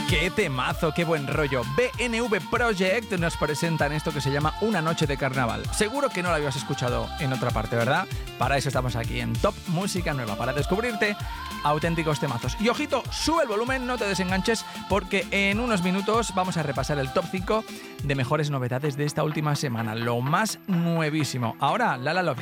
¡Qué temazo, qué buen rollo! BNV Project nos presentan esto que se llama Una noche de carnaval. Seguro que no lo habías escuchado en otra parte, ¿verdad? Para eso estamos aquí en Top Música Nueva, para descubrirte auténticos temazos. Y ojito, sube el volumen, no te desenganches, porque en unos minutos vamos a repasar el top 5 de mejores novedades de esta última semana. Lo más nuevísimo. Ahora, La La Love.